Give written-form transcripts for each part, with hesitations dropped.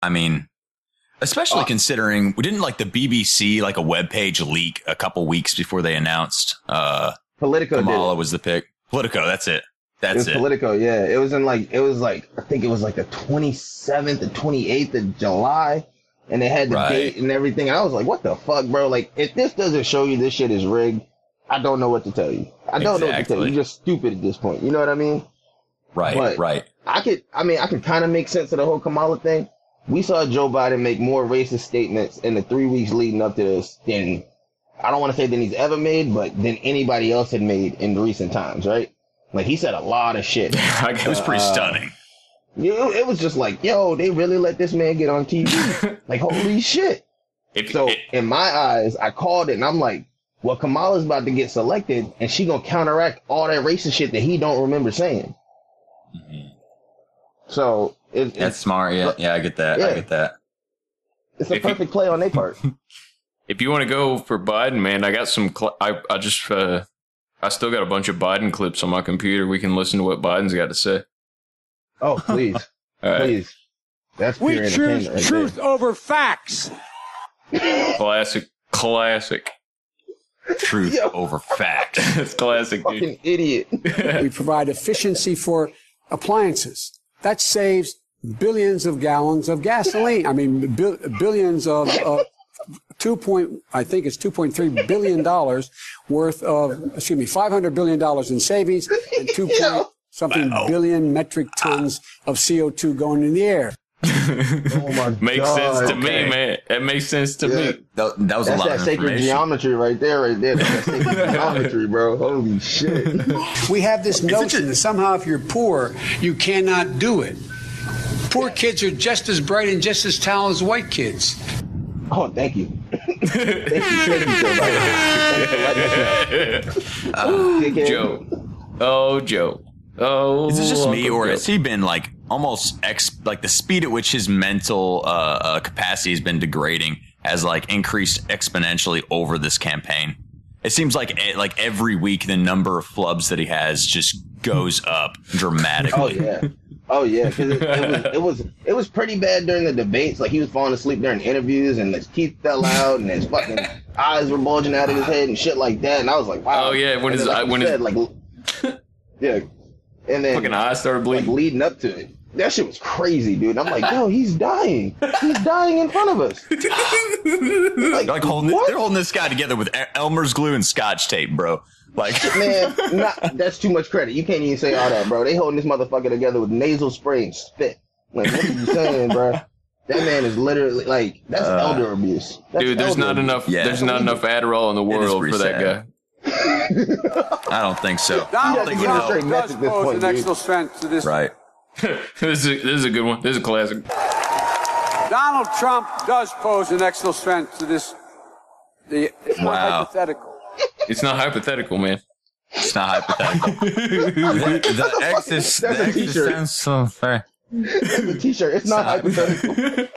I mean, especially considering we didn't like the BBC like a webpage leak a couple weeks before they announced Politico Kamala was the pick. Politico, that's it. That's it. Politico, yeah. It was I think it was like the 27th and 28th of July, and they had the date and everything. And I was like, what the fuck, bro? Like, if this doesn't show you this shit is rigged, I don't know what to tell you. I don't know what to tell you. You're just stupid at this point. You know what I mean? Right, but right. I can kind of make sense of the whole Kamala thing. We saw Joe Biden make more racist statements in the 3 weeks leading up to this than, I don't want to say than he's ever made, but than anybody else had made in recent times, right? Like, he said a lot of shit. It was pretty stunning. It was just like, yo, they really let this man get on TV. Like, holy shit. In my eyes, I called it, and I'm like, well, Kamala's about to get selected, and she gonna counteract all that racist shit that he don't remember saying. Mm-hmm. So that's smart. Yeah, I get that. Yeah. I get that. It's a perfect play on their part. If you want to go for Biden, man, I got some. I still got a bunch of Biden clips on my computer. We can listen to what Biden's got to say. Oh, please, please. That's we choose truth over facts. Classic. Truth over fact. It's classic, dude. Fucking idiot. We provide efficiency for appliances. That saves billions of gallons of gasoline. I mean, billions of $2.3 billion worth of, $500 billion in savings and billion metric tons of CO2 going in the air. Oh my makes God. sense to me, man. That makes sense to me. That was a lot of That's that sacred geometry right there. That's that sacred geometry, bro. Holy shit. We have this notion that somehow if you're poor, you cannot do it. Poor kids are just as bright and just as talented as white kids. Oh, thank you. Thank you. Joe. Oh, Joe. Oh, is this just me, or has he been like almost like the speed at which his mental capacity has been degrading has like increased exponentially over this campaign? It seems like every week the number of flubs that he has just goes up dramatically. Oh yeah, because it was pretty bad during the debates. Like, he was falling asleep during interviews, and his teeth fell out, and his fucking eyes were bulging out of his head and shit like that. And I was like, wow. Oh yeah, when his yeah, and then fucking eyes started bleeding. Like, leading up to it, that shit was crazy, dude. I'm like, yo, he's dying. He's dying in front of us. They're holding this guy together with Elmer's glue and scotch tape, bro. Like, man, that's too much credit. You can't even say all that, bro. They holding this motherfucker together with nasal spray and spit. Like, what are you saying, bro? That man is literally like, that's elder abuse. Dude, there's not enough. Yeah. There's not enough Adderall in the world for that guy. I don't think so. Donald Trump does pose an extra threat to this. Right. This is a good one. This is a classic. Donald Trump does pose an extra threat to this. It's not hypothetical. It's not hypothetical, man. It's not hypothetical. the existence so fair. That's a t-shirt. It's not hypothetical.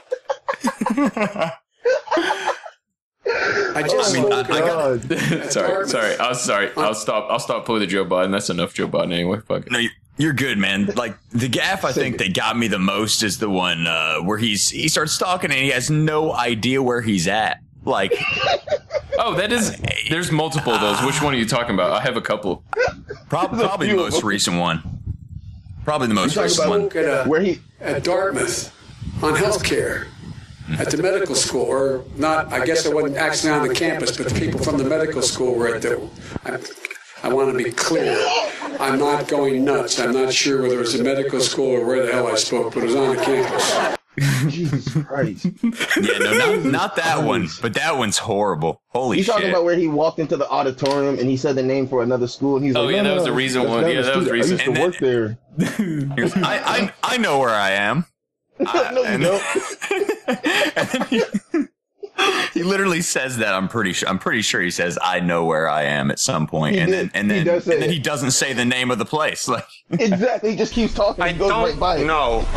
Sorry. I'll stop pulling the Joe Biden. That's enough Joe Biden anyway. Fuck it. No, you're good, man. Like, the gaffe I think that got me the most is the one where he starts talking and he has no idea where he's at. Like, there's multiple of those. Which one are you talking about? I have a couple. Probably the most recent one. Probably the most recent one. At Dartmouth on healthcare at the medical school, or not. I guess I wasn't actually on the campus, but the people from the medical school were at the. I want to be clear. I'm not going nuts. I'm not sure whether it was a medical school or where the hell I spoke, but it was on the campus. Jesus Christ. Yeah, no, not that one, but that one's horrible. Holy shit. You're talking about where he walked into the auditorium and he said the name for another school, and he's like, that was the reason one. Yeah, that was the reason. I used to work there. I know where I am. No, you don't. And then he literally says that. I'm pretty sure he says, "I know where I am" at some point, and then he doesn't say the name of the place. Like, exactly, he just keeps talking. He goes right by it. No.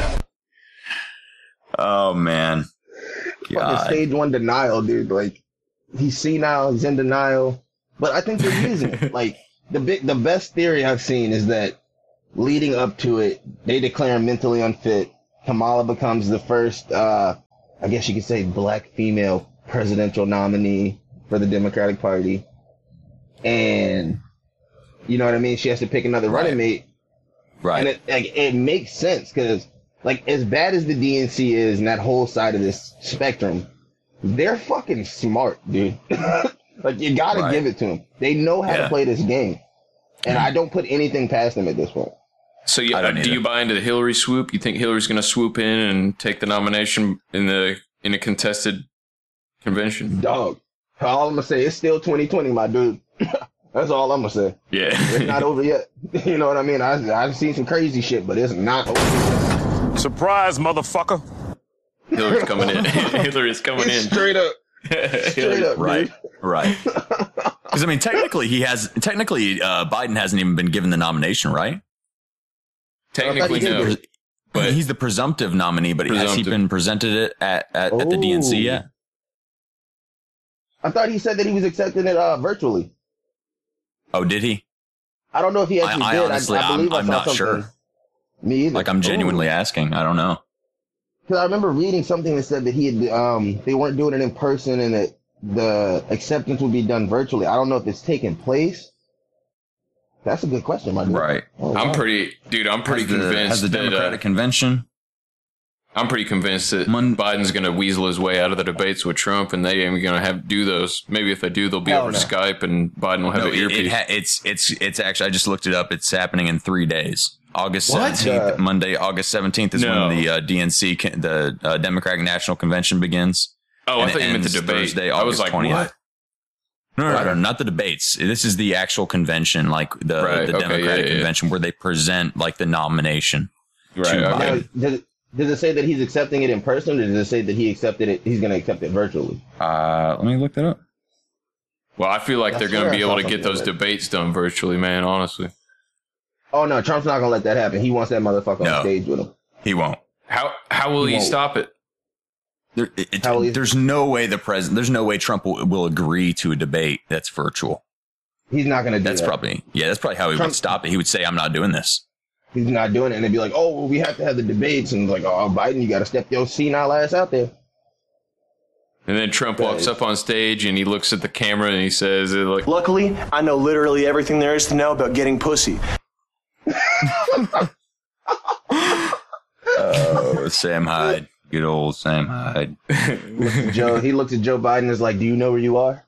Oh man, fucking stage 1 denial, dude. Like, he's senile, he's in denial, but I think they're using it. Like, the best theory I've seen is that leading up to it, they declare him mentally unfit. Kamala becomes the first, I guess you could say, black female presidential nominee for the Democratic Party. And, you know what I mean? She has to pick another running mate. Right. And it makes sense because, like, as bad as the DNC is and that whole side of this spectrum, they're fucking smart, dude. Like, you gotta give it to them. They know how to play this game. And I don't put anything past them at this point. So do you buy into the Hillary swoop? You think Hillary's going to swoop in and take the nomination in a contested convention? Dog. All I'm going to say, it's still 2020, my dude. That's all I'm going to say. Yeah. It's not over yet. You know what I mean? I've seen some crazy shit, but it's not over yet. Surprise, motherfucker. Hillary's coming in. Hillary's coming in. Straight up. Straight up, right. Dude. Right. Because, I mean, technically, Biden hasn't even been given the nomination, right? Technically, no. But he's the presumptive nominee, but has he been presented it at the DNC yet? I thought he said that he was accepting it virtually. Oh, did he? I don't know if he actually did. Honestly, I believe I'm I saw not something. sure. Me either. Like, I'm genuinely asking. I don't know. Because I remember reading something that said that he had, they weren't doing it in person and that the acceptance would be done virtually. I don't know if it's taking place. That's a good question, my dude. Right. Oh, I'm wow. pretty convinced Has the Democratic convention? I'm pretty convinced that Biden's going to weasel his way out of the debates with Trump, and they ain't going to do those. Maybe if they do, they'll be over Skype, and Biden will have an earpiece. It's actually, I just looked it up. It's happening in 3 days. August 17th, Monday, August 17th is when the DNC, the Democratic National Convention begins. Oh, I thought you meant the debate. Thursday, I was August like, 20th. what? No, not the debates. This is the actual convention, like the Democratic convention where they present like the nomination. Right. Okay. Now, does it say that he's accepting it in person, or does it say that he's going to accept it virtually? Let me look that up. Well, I feel like they're going to be able to get those debates done virtually, man, honestly. Oh, no, Trump's not going to let that happen. He wants that motherfucker on stage with him. He won't. How will he stop it? There's no way there's no way Trump will agree to a debate that's virtual. He's not going to do that. That's probably how he would stop it. He would say, I'm not doing this. He's not doing it. And they'd be like, oh, well, we have to have the debates. And like, oh, Biden, you got to step your senile ass out there. And then Trump walks up on stage and he looks at the camera and he says, luckily, I know literally everything there is to know about getting pussy. Oh, Sam Hyde. Good old Sam Hyde. He looks at Joe Biden and is like, do you know where you are?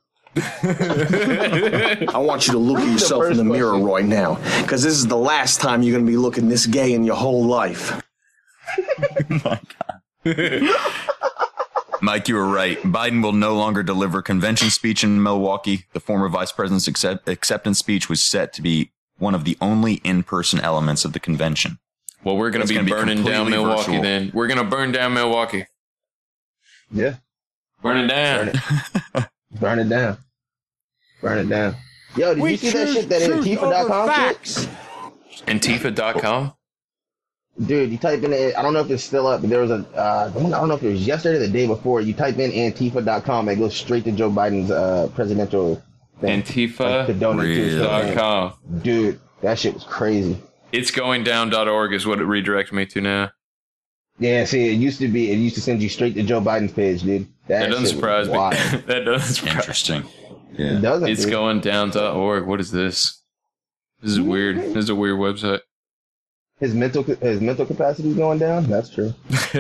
I want you to look at yourself in the mirror right now, because this is the last time you're going to be looking this gay in your whole life. My God. Mike, you were right. Biden will no longer deliver convention speech in Milwaukee. The former vice president's acceptance speech was set to be one of the only in-person elements of the convention. Well, we're going to be burning down Milwaukee virtual. Then. We're going to burn down Milwaukee. Yeah. Burn it down. Burn it down. Burn it down. Yo, did you see that shit that Antifa.com shit? Antifa.com? Dude, you type in it. I don't know if it's still up, but there was I don't know if it was yesterday or the day before. You type in Antifa.com, it goes straight to Joe Biden's presidential thing. Antifa.com. Dude, that shit was crazy. It's going down.org is what it redirects me to now. Yeah, see, it used to send you straight to Joe Biden's page, dude. That doesn't surprise me. That doesn't surprise me. Interesting. Yeah. It doesn't. It's going down.org. What is this? This is weird. This is a weird website. His mental capacity is going down? That's true.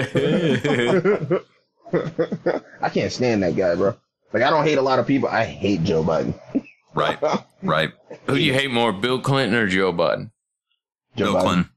I can't stand that guy, bro. Like, I don't hate a lot of people. I hate Joe Biden. Right. Who do you hate more, Bill Clinton or Joe Biden? Bill Clinton.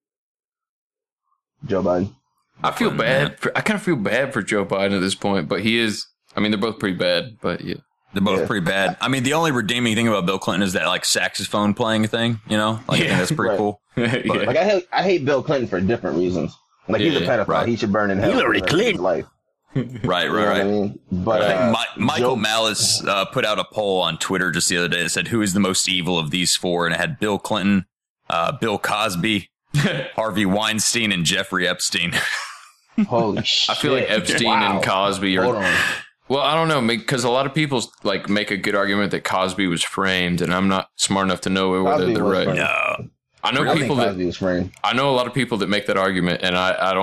Joe Biden. I feel bad. I kind of feel bad for Joe Biden at this point, but he is. I mean, they're both pretty bad, but yeah. They're both pretty bad. I mean, the only redeeming thing about Bill Clinton is that like saxophone playing thing, you know? Like, I think that's pretty cool. But, like, I hate Bill Clinton for different reasons. Like, he's a pedophile. Right. He should burn in hell. Hillary Clinton. Life. Right. I mean? But I think Michael Malice put out a poll on Twitter just the other day that said, who is the most evil of these four? And it had Bill Clinton, Bill Cosby, Harvey Weinstein, and Jeffrey Epstein. Holy shit. I feel like Epstein and Cosby are... Hold on. Well, I don't know, because a lot of people like make a good argument that Cosby was framed, and I'm not smart enough to know whether they're right. No, I know people Cosby was framed. I know a lot of people that make that argument, and I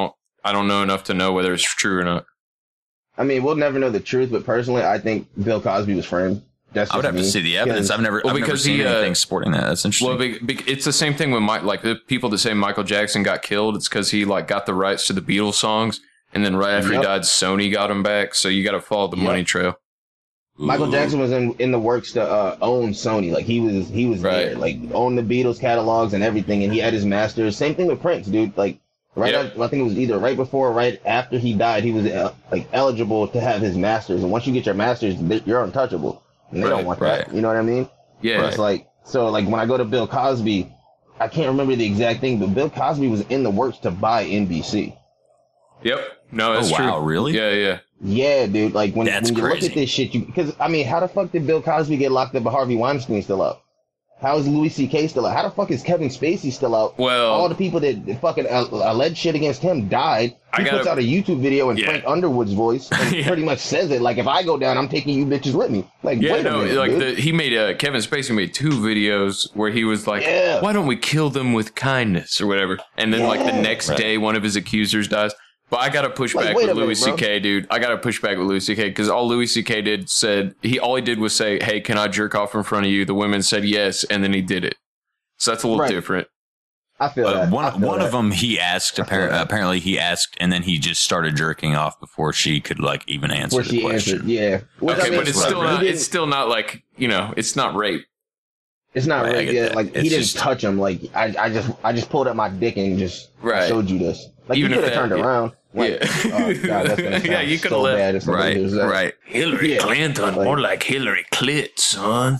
I don't know enough to know whether it's true or not. I mean, we'll never know the truth, but personally, I think Bill Cosby was framed. I would have to see the evidence. I've never seen anything supporting that. That's interesting. Well, it's the same thing with the people that say Michael Jackson got killed. It's because he got the rights to the Beatles songs, and then right after he died, Sony got him back. So you got to follow the money trail. Michael Jackson was in the works to own Sony. Like he was there, like own the Beatles catalogs and everything, and he had his masters. Same thing with Prince, dude. Like after, I think it was either right before or right after he died, he was eligible to have his masters. And once you get your masters, you're untouchable. And they don't want that. You know what I mean? Yeah. But it's when I go to Bill Cosby, I can't remember the exact thing, but Bill Cosby was in the works to buy NBC. Yep. No, that's true. Wow, really? Yeah. Yeah, dude. Like when you crazy. look at this shit, because I mean, how the fuck did Bill Cosby get locked up, but Harvey Weinstein still out? How is Louis C.K. still out? How the fuck is Kevin Spacey still out? Well, all the people that fucking alleged shit against him died. He puts out a YouTube video in Frank Underwood's voice and pretty much says it like, if I go down, I'm taking you bitches with me. Like, wait a minute, he made Kevin Spacey made 2 videos where he was like, why don't we kill them with kindness or whatever? And then the next day, one of his accusers dies. But I got to push back with Louis C.K., dude. I got to push back with Louis C.K. because all Louis C.K. all he did was say, hey, can I jerk off in front of you? The women said yes, and then he did it. So that's a little different. I feel that. One of them he asked, apparently he asked, and then he just started jerking off before she could even answer the question. But it's still not it's not rape. It's not rape. Yeah, he didn't touch him. Like I just pulled up my dick and just showed you this. Like you could have turned around. Like, oh God, that's gonna sound you could so have left. Right. Hillary Clinton, more like Hillary Clit, son.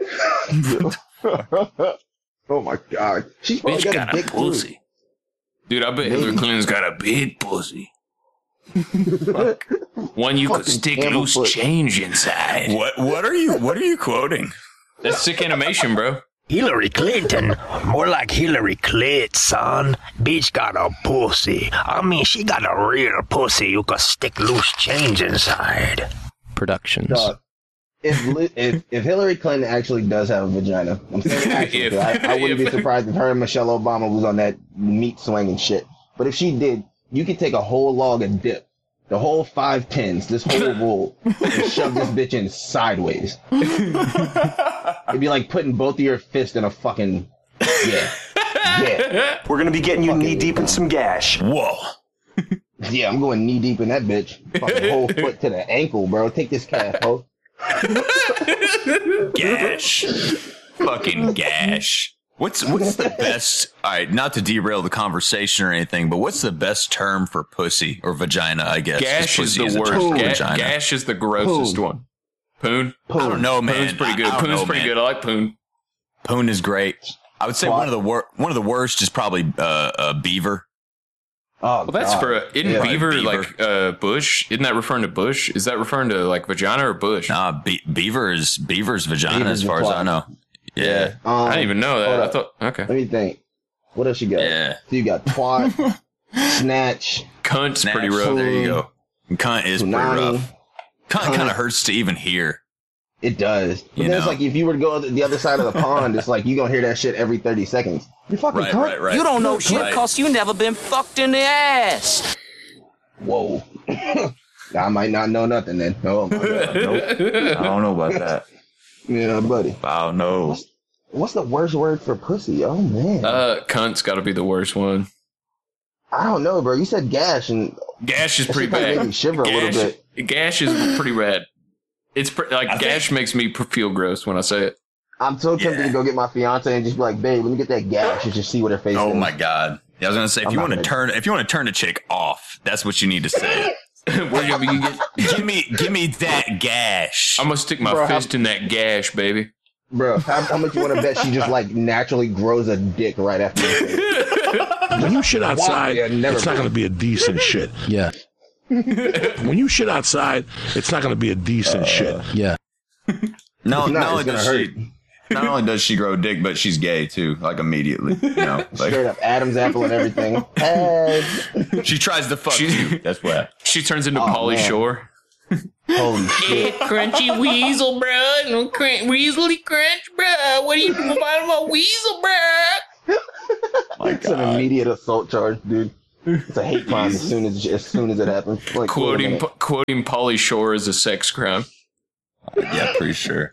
Oh my God, she's probably got a big pussy. Dude, I bet Hillary Clinton's got a big pussy. One you could stick loose change inside. What are you quoting? That's sick animation, bro. Hillary Clinton, more like Hillary Clit, son. Bitch got a pussy. I mean, she got a real pussy you could stick loose change inside. Productions. Dog, if Hillary Clinton actually does have a vagina, I'm saying actually, I wouldn't be surprised if her and Michelle Obama was on that meat swinging shit. But if she did, you could take a whole log of dip, the whole 5 tens, this whole roll, and shove this bitch in sideways. It'd be like putting both of your fists in a fucking yeah. We're gonna be getting you knee deep in some gash. Whoa. Yeah, I'm going knee deep in that bitch. Fucking whole foot to the ankle, bro. Take this calf, ho. Gash. Fucking gash. What's the best? All right, not to derail the conversation or anything, but what's the best term for pussy or vagina? I guess gash is the worst. Gash is the grossest one. Poon? I don't know, man. Poon's pretty good. Poon's pretty good. I like poon. Poon is great. I would say one of the worst is probably beaver. Oh, well, that's isn't beaver like bush? Isn't that referring to bush? Is that referring to like vagina or bush? Nah, beaver's vagina as far as I know. Yeah. I didn't even know that. I thought, okay. Let me think. What else you got? Yeah. So you got twat, snatch. Cunt's pretty rough. There you go. Cunt is pretty rough. Cunt kind of hurts to even hear. It does. But then it's like if you were to go to the other side of the pond, it's like you're going to hear that shit every 30 seconds. You fucking cunt. Right. You don't know shit because you never been fucked in the ass. Whoa. I might not know nothing then. Oh my God. Nope. I don't know about that. Yeah, buddy. Wow, no. What's the worst word for pussy? Oh, man. Cunt's got to be the worst one. I don't know, bro. You said gash, and gash is pretty bad. Made me shiver a little bit. Gash is pretty bad. It's gash makes me feel gross when I say it. I'm so tempted to go get my fiance and just be like, babe, let me get that gash and just see what her face is. Oh my God. Yeah, I was gonna say if you want to turn a chick off, that's what you need to say. Give me that gash. I'm gonna stick my fist in that gash, baby. Bro, how much you want to bet she just like naturally grows a dick right after your face? When you shit outside, it's not going to be a decent shit. Yeah. When you shit outside, it's not going to be a decent shit. Yeah. Not only does she grow a dick, but she's gay too, like immediately. You know, like, straight up Adam's apple and everything. She tries to fuck you. That's what. She turns into Pauly Shore. Holy shit. Crunchy weasel, bro. Weaselly crunch, bro. What are you doing about my weasel, bro? It's an immediate assault charge, dude. It's a hate crime as soon as it happens. Like, quoting Pauly Shore as a sex crime. Yeah, pretty sure.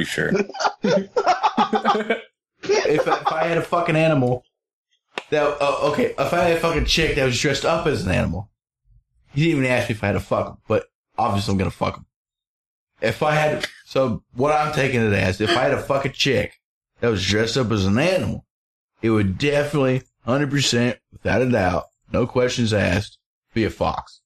If I had a fucking animal that if I had a fucking chick that was dressed up as an animal, you didn't even ask me if I had to fuck him, but obviously I'm gonna fuck him. So what I'm taking it as, if I had a fucking chick that was dressed up as an animal, it would definitely 100% without a doubt, no questions asked, be a fox.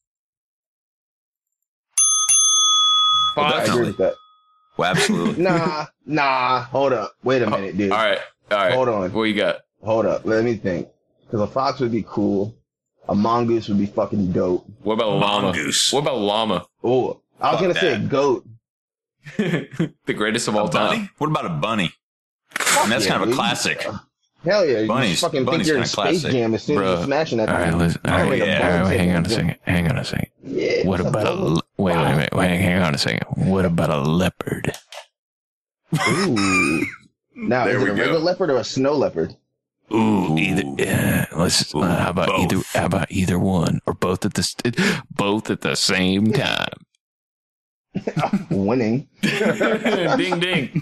I agree with that. Well, absolutely. Nah. Hold up. Wait a minute, dude. All right. Hold on. What you got? Hold up. Let me think. Because a fox would be cool. A mongoose would be fucking dope. What about a llama? What about llama? Oh, I was going to say a goat. The greatest of all time. What about a bunny? I mean, that's kind of a classic. Hell yeah. Bunnies, you fucking think you're in Space Jam as soon as you're smashing that. All right, listen. All right, hang on a second. Yeah, what about a... Wait, hang on a second. What about a leopard? Ooh. Now, is it a regular leopard or a snow leopard? Ooh, either. Yeah, how about either one or both at the same time? Winning. Ding ding.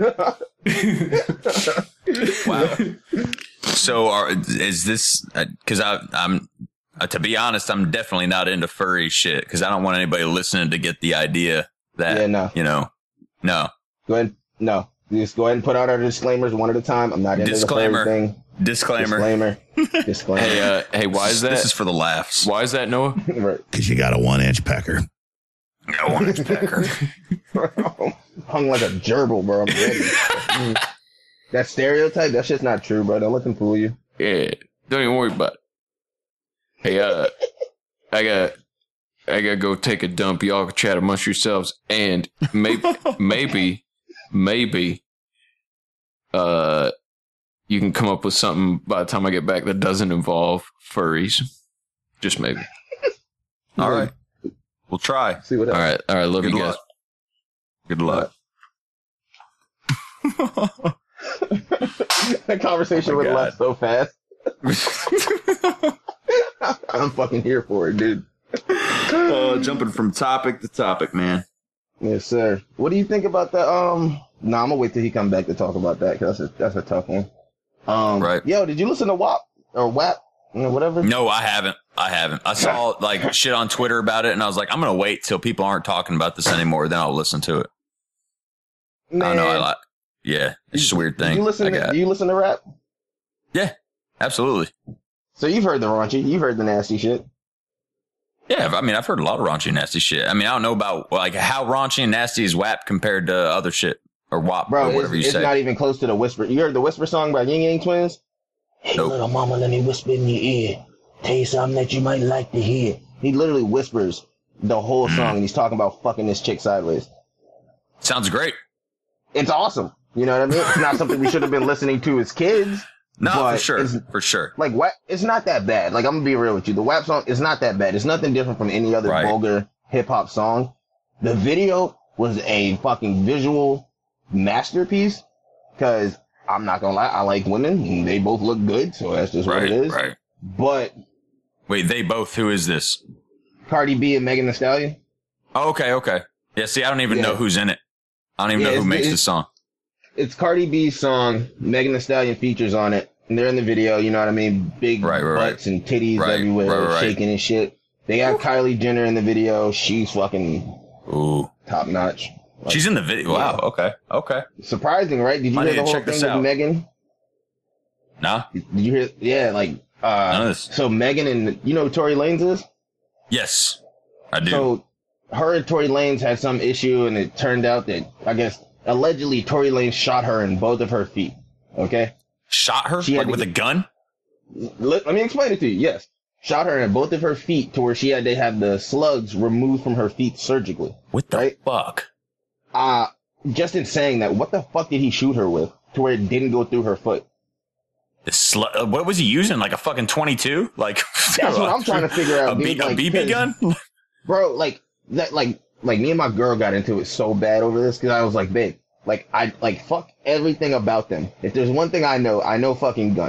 Wow. So, is this because I'm to be honest, I'm definitely not into furry shit because I don't want anybody listening to get the idea that no. Go ahead. No. Just go ahead and put out our disclaimers one at a time. I'm not into the furry thing. Disclaimer. Hey, why is that? This is for the laughs. Why is that, Noah? Because you got a 1-inch pecker. No 1-inch pecker. Hung like a gerbil, bro. I'm ready. That stereotype, that shit's not true, bro. Don't let them fool you. Yeah. Don't even worry about it. Hey, I gotta go take a dump. Y'all can chat amongst yourselves, and maybe, you can come up with something by the time I get back that doesn't involve furries. Just maybe. All right, we'll try. See what happens. All right. Love you guys. Good luck. That conversation went left so fast. I'm fucking here for it, dude. Jumping from topic to topic, man. Yes, sir. What do you think about that? I'm gonna wait till he come back to talk about that because that's a tough one. Right. Yo, did you listen to WAP or WAP? Whatever. No, I haven't. I saw like shit on Twitter about it, and I was like, I'm gonna wait till people aren't talking about this anymore, then I'll listen to it. Man. I know. Yeah, it's just a weird thing. Do you listen to rap? Yeah, absolutely. So you've heard the raunchy, you've heard the nasty shit. Yeah, I mean, I've heard a lot of raunchy and nasty shit. I mean, I don't know about like how raunchy and nasty is WAP compared to other shit or WAP bro, or whatever you say. It's not even close to the Whisper. You heard the Whisper song by Ying Yang Twins? Hey, nope. Little mama, let me whisper in your ear. Tell you something that you might like to hear. He literally whispers the whole song, and he's talking about fucking this chick sideways. Sounds great. It's awesome. You know what I mean? It's not something we should have been listening to as kids. No, for sure. Like, it's not that bad. Like, I'm gonna be real with you. The WAP song is not that bad. It's nothing different from any other vulgar hip-hop song. The video was a fucking visual masterpiece, because I'm not gonna lie, I like women, and they both look good, so that's just what it is. Right. But... Wait, they both? Who is this? Cardi B and Megan Thee Stallion. Oh, okay. Yeah, see, I don't even know who's in it. I don't even know who makes the song. It's Cardi B's song. Megan Thee Stallion features on it. And they're in the video, you know what I mean? Big butts and titties everywhere, shaking and shit. They got Kylie Jenner in the video. She's fucking top notch. Like, she's in the video. Wow, okay. Surprising, right? Did you hear the whole thing with Megan? Nah. Did you hear? Yeah, like, none of this. So Megan and, you know who Tory Lanez is? Yes, I do. So her and Tory Lanez had some issue, and it turned out that, I guess, allegedly Tory Lanez shot her in both of her feet. Okay? Shot her? Like with a gun? Let me explain it to you. Yes. Shot her in both of her feet to where she had to have the slugs removed from her feet surgically. What the fuck? Just in saying that, what the fuck did he shoot her with to where it didn't go through her foot? What was he using? Like a fucking 22? Like that's what I'm trying to figure out. A BB gun? Bro, like me and my girl got into it so bad over this because I was like, babe, fuck everything about them. If there's one thing I know fucking guns.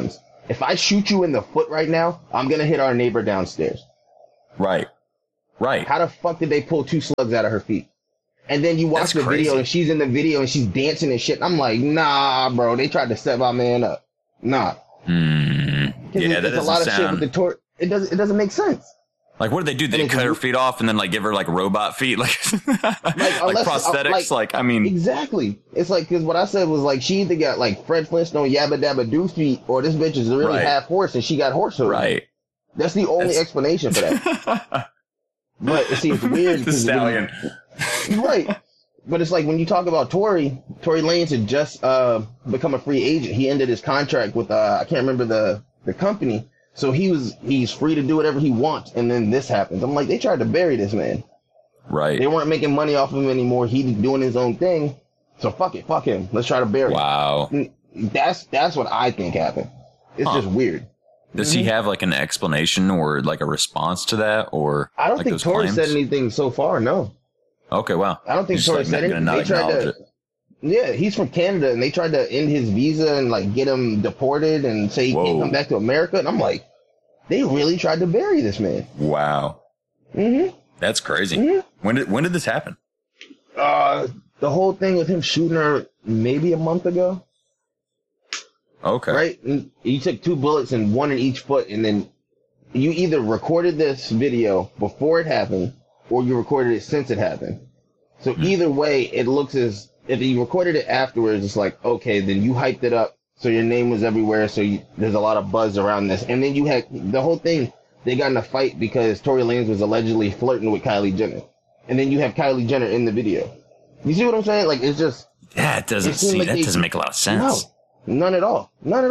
If I shoot you in the foot right now, I'm gonna hit our neighbor downstairs. Right. How the fuck did they pull 2 slugs out of her feet? And then you watch the video and she's in the video and she's dancing and shit. I'm like, nah, bro. They tried to set my man up. Nah. Yeah, that doesn't a lot of sound... shit with the torch. It doesn't make sense. Like, what did they do? They cut her feet off and then like give her like robot feet, like prosthetics. I mean, exactly. It's like because what I said was like she either got like Fred Flintstone Yabba Dabba Doo feet, or this bitch is really half horse and she got horse hooves. Right. That's the only explanation for that. But it seems weird. The stallion. Right. But it's like when you talk about Tory Lanez had just become a free agent. He ended his contract with I can't remember the company. So he's free to do whatever he wants, and then this happens. I'm like, they tried to bury this man. Right. They weren't making money off of him anymore. He's doing his own thing. So fuck him. Let's try to bury him. Wow. That's what I think happened. It's just weird. Does he have like an explanation or like a response to that, or I don't like think Tory said anything so far. No. Okay. Well, I don't think Tory said anything. They tried to. Yeah, he's from Canada, and they tried to end his visa and like get him deported and say he can't come back to America. And I'm like, they really tried to bury this man. Wow. That's crazy. When did this happen? The whole thing with him shooting her maybe a month ago. Okay. Right? And you took 2 bullets and 1 in each foot, and then you either recorded this video before it happened or you recorded it since it happened. So either way, it looks as if you recorded it afterwards, it's like, okay, then you hyped it up so your name was everywhere, so there's a lot of buzz around this. And then you had the whole thing, they got in a fight because Tory Lanez was allegedly flirting with Kylie Jenner. And then you have Kylie Jenner in the video. You see what I'm saying? Like, it's just... Yeah, it doesn't make a lot of sense. No, none at all.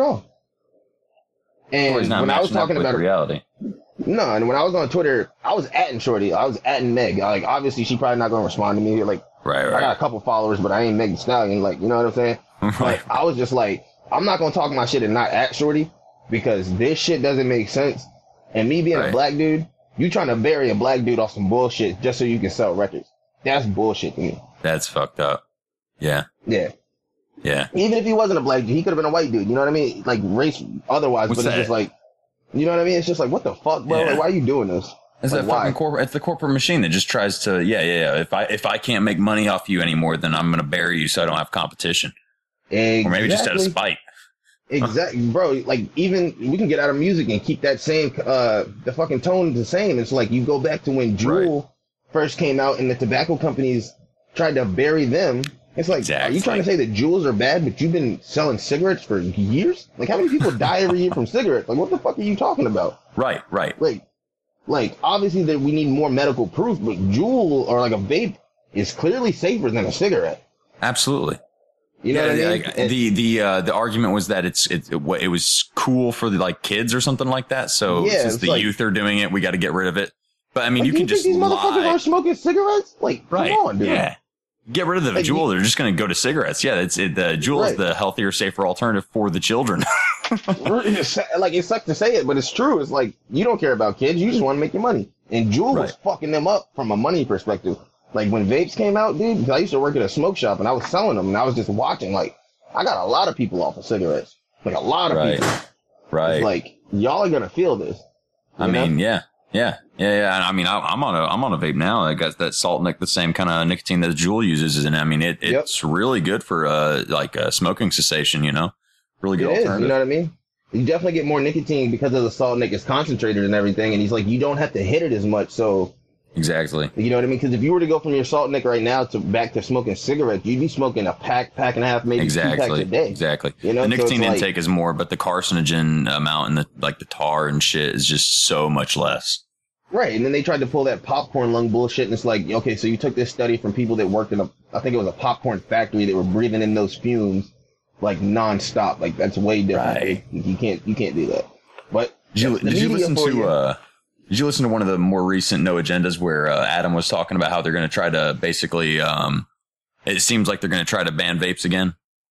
And when I was talking about reality. No, and when I was on Twitter, I was atting Shorty. I was atting Meg. Like, obviously, she probably not going to respond to me. Like, right. I got a couple followers, but I ain't Meg Thee Stallion. Like, you know what I'm saying? Like, I was just like, I'm not going to talk my shit and not at Shorty because this shit doesn't make sense. And me being a black dude, you trying to bury a black dude off some bullshit just so you can sell records. That's bullshit to me. That's fucked up. Yeah. Yeah. Yeah. Even if he wasn't a black dude, he could have been a white dude. You know what I mean? Like, race otherwise, but it's just like, you know what I mean? It's just like, what the fuck, bro? Yeah. Like, why are you doing this? It's like, that fucking corporate. It's the corporate machine that just tries to, If I can't make money off you anymore, then I'm gonna bury you so I don't have competition. Exactly. Or maybe just out of spite. Exactly, bro. Like, even we can get out of music and keep that same, the fucking tone the same. It's like you go back to when Juul first came out and the tobacco companies tried to bury them. It's like, are you trying to say that Juuls are bad, but you've been selling cigarettes for years? Like, how many people die every year from cigarettes? Like, what the fuck are you talking about? Right. Like, obviously that we need more medical proof, but Juul or like a vape is clearly safer than a cigarette. Absolutely. You know what I mean? The argument was that it was cool for the like kids or something like that. So since the youth are doing it, we got to get rid of it. But I mean, like, you can just these motherfuckers are smoking cigarettes? Like, come on, dude. Yeah. Get rid of the Juul. They're just going to go to cigarettes. Yeah, the Juul is the healthier, safer alternative for the children. Like, it sucks to say it, but it's true. It's like, you don't care about kids. You just want to make your money. And Juul was fucking them up from a money perspective. Like, when vapes came out, dude, because I used to work at a smoke shop and I was selling them and I was just watching. Like, I got a lot of people off of cigarettes. Like, a lot of people. Right. It's like, y'all are going to feel this. I mean, yeah. I mean, I'm on a vape now. I got that salt the same kind of nicotine that Juul uses, and I mean, it's really good for smoking cessation. You know, really good alternative. You know what I mean? You definitely get more nicotine because of the salt nic. It's concentrated and everything, and he's like, you don't have to hit it as much. So exactly, you know what I mean? Because if you were to go from your salt nic right now to back to smoking cigarettes, you'd be smoking a pack and a half, maybe 2 packs a day. Exactly. You know, the nicotine intake is more, but the carcinogen amount and the tar and shit is just so much less. Right, and then they tried to pull that popcorn lung bullshit, and it's like, okay, so you took this study from people that worked in I think it was a popcorn factory that were breathing in those fumes, like, nonstop. Like, that's way different. Right. You can't do that. But did you listen to one of the more recent No Agendas where Adam was talking about how they're going to try to basically, it seems like they're going to try to ban vapes again?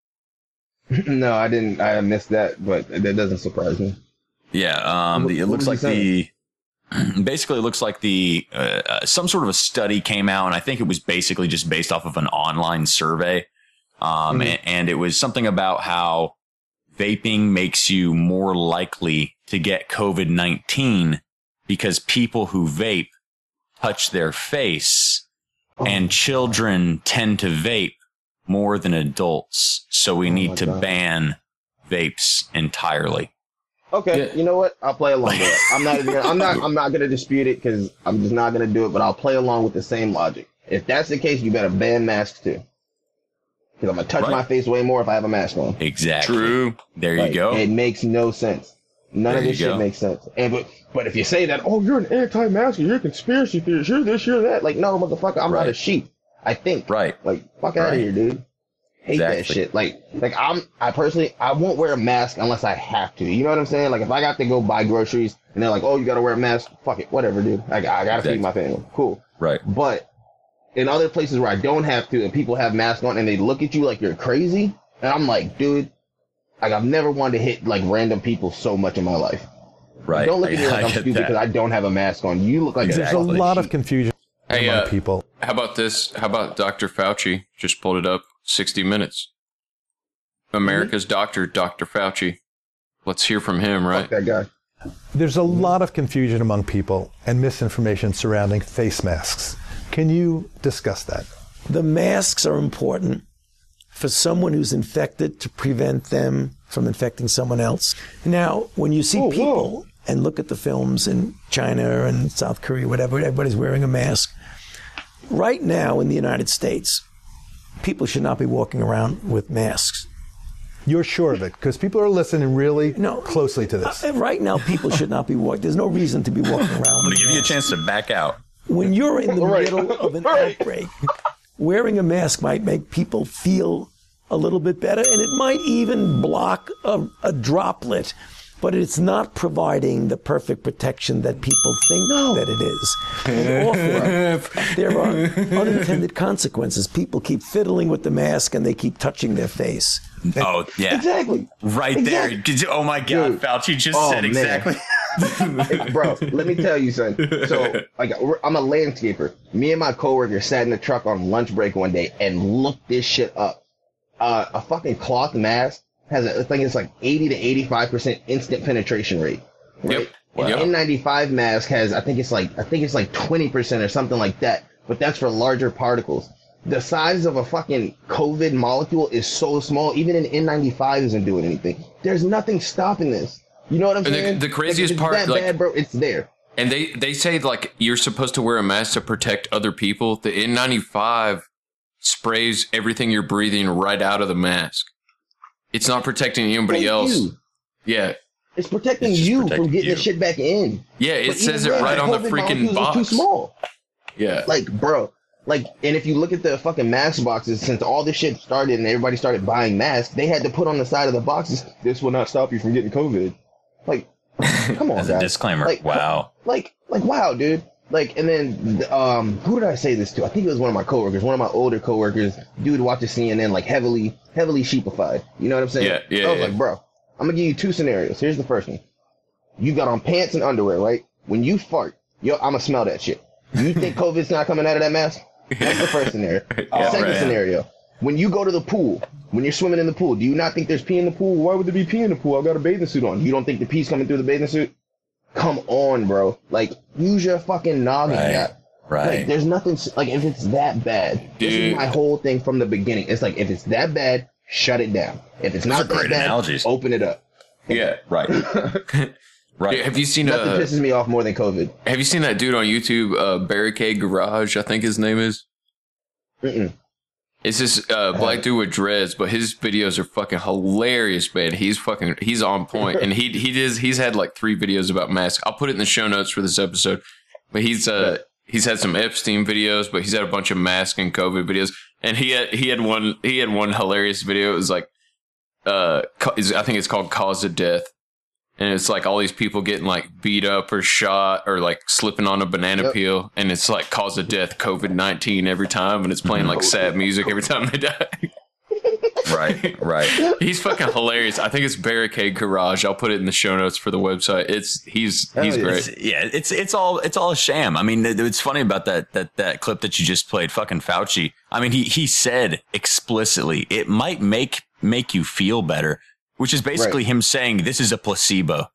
No, I didn't. I missed that, but that doesn't surprise me. Yeah, it looks like basically, it looks like some sort of a study came out, and I think it was basically just based off of an online survey. And it was something about how vaping makes you more likely to get COVID-19 because people who vape touch their face, and children tend to vape more than adults. So we need to ban vapes entirely. Okay, you know what? I'll play along with it. I'm not gonna dispute it because I'm just not gonna do it. But I'll play along with the same logic. If that's the case, you better ban masks too. Because I'm gonna touch my face way more if I have a mask on. Exactly. True. There you go. It makes no sense. None of this shit makes sense. And but if you say that, oh, you're an anti-masker, you're a conspiracy theorist, you're this, you're that. Like, no, motherfucker, I'm not a sheep. I think. Right. Like, fuck out of here, dude. Hate that shit. Like I personally, I won't wear a mask unless I have to. You know what I'm saying? Like, if I got to go buy groceries and they're like, oh, you gotta wear a mask, fuck it, whatever, dude. I gotta feed my family. Cool. Right. But in other places where I don't have to and people have masks on and they look at you like you're crazy, and I'm like, dude, like, I've never wanted to hit like random people so much in my life. Right. Don't look at me like I'm stupid because I don't have a mask on. You look like there's a lot of confusion among people. How about this? How about Dr. Fauci? Just pulled it up. 60 Minutes. America's doctor, Dr. Fauci. Let's hear from him, right? Fuck that guy. There's a lot of confusion among people and misinformation surrounding face masks. Can you discuss that? The masks are important for someone who's infected to prevent them from infecting someone else. Now, when you see people and look at the films in China and South Korea, whatever, everybody's wearing a mask. Right now in the United States, people should not be walking around with masks. You're sure of it? Because people are listening really closely to this. Right now, people should not be walking. There's no reason to be walking around. I'm going to give you a chance to back out. When you're in the middle of an outbreak, wearing a mask might make people feel a little bit better, and it might even block a droplet. But it's not providing the perfect protection that people think that it is. And often, there are unintended consequences. People keep fiddling with the mask and they keep touching their face. Oh, yeah. Exactly. Right there. Oh, my God. Dude. Fauci just said exactly. Bro, let me tell you, son. So, like, I'm a landscaper. Me and my coworker sat in the truck on lunch break one day and looked this shit up. A fucking cloth mask has I think it's like 80 to 85% instant penetration rate. Right? Yep. Wow. An N95 mask has I think it's like 20% or something like that. But that's for larger particles. The size of a fucking COVID molecule is so small. Even an N95 isn't doing anything. There's nothing stopping this. You know what I'm saying? The craziest part, that bad, bro, it's there. And they say like you're supposed to wear a mask to protect other people. The N95 sprays everything you're breathing right out of the mask. It's not protecting anybody else. Yeah. It's protecting you from getting the shit back in. Yeah, it says it right on the freaking box. Too small. Yeah. Like, bro. Like, and if you look at the fucking mask boxes, since all this shit started and everybody started buying masks, they had to put on the side of the boxes, this will not stop you from getting COVID. Like, come on, as guys. A disclaimer. Like, wow. Like, wow, dude. Like, and then, who did I say this to? I think it was one of my coworkers, one of my older coworkers. Dude watches CNN, like, heavily sheepified. You know what I'm saying? Yeah. I was like, bro, I'm gonna give you two scenarios. Here's the first one. You got on pants and underwear, right? When you fart, I'm gonna smell that shit. You think COVID's not coming out of that mask? That's the first scenario. Second scenario. When you go to the pool, when you're swimming in the pool, do you not think there's pee in the pool? Why would there be pee in the pool? I've got a bathing suit on. You don't think the pee's coming through the bathing suit? Come on, bro. Like, use your fucking noggin. Right. Like, there's nothing, like, if it's that bad, this is my whole thing from the beginning. It's like, if it's that bad, shut it down. If it's not that bad, open it up. Yeah, right. Right. Have you seen nothing pisses me off more than COVID? Have you seen that dude on YouTube, Barricade Garage, I think his name is? It's this black dude with dreads, but his videos are fucking hilarious, man. He's on point, and he's had like 3 videos about masks. I'll put it in the show notes for this episode. But he's had some Epstein videos, but he's had a bunch of mask and COVID videos, and he had one hilarious video. It was like, I think it's called Cause of Death. And it's like all these people getting like beat up or shot or like slipping on a banana peel. And it's like cause of death, COVID-19 every time. And it's playing like sad music every time they die. Right. He's fucking hilarious. I think it's Barricade Garage. I'll put it in the show notes for the website. He's great. It's all a sham. I mean, it's funny about that clip that you just played. Fucking Fauci. I mean, he said explicitly it might make you feel better, which is basically him saying this is a placebo.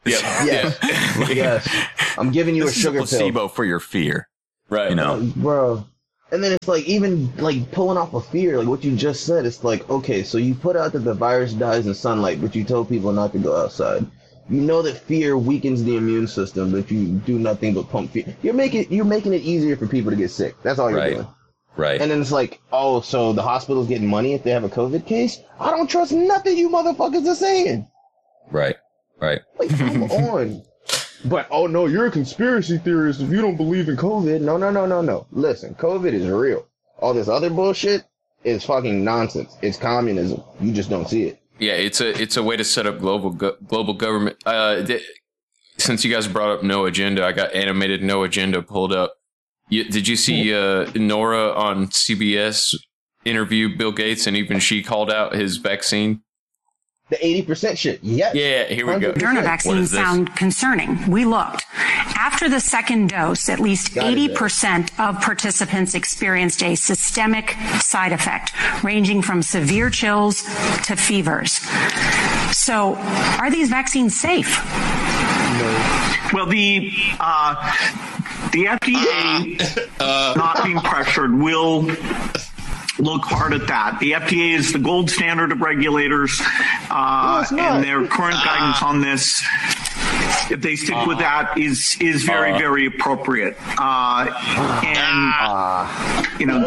Yes. I'm giving you a sugar placebo pill for your fear. Right. You know, bro. And then it's like, even like pulling off a fear, like what you just said, it's like, okay, so you put out that the virus dies in sunlight, but you told people not to go outside. You know that fear weakens the immune system, but you do nothing but pump fear. You're making it easier for people to get sick. That's all you're doing. Right. And then it's like, oh, so the hospital's getting money if they have a COVID case? I don't trust nothing you motherfuckers are saying. Right. Like, come on. But, oh no, you're a conspiracy theorist if you don't believe in COVID. No. Listen, COVID is real. All this other bullshit is fucking nonsense. It's communism. You just don't see it. Yeah, it's a way to set up global government. Since you guys brought up No Agenda, I got animated No Agenda pulled up. Did you see Nora on CBS interview Bill Gates, and even she called out his vaccine? The 80% shit. Yes. Yeah, here we go. Moderna vaccines sound concerning. We looked. After the second dose, at least 80% of participants experienced a systemic side effect, ranging from severe chills to fevers. So, are these vaccines safe? Well, the FDA, not being pressured, will look hard at that. The FDA is the gold standard of regulators, and their current guidance on this, if they stick with that, is very, very appropriate. You know,